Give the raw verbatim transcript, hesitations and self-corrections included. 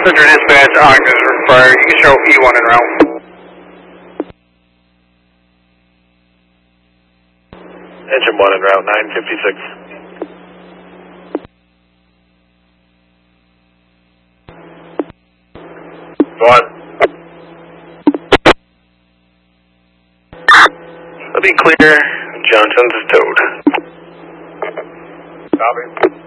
Center dispatch, oxygen is required. You can show E one en route. Engine one en route, nine fifty-six. Go on. Let me clear. Johnson's towed. Copy.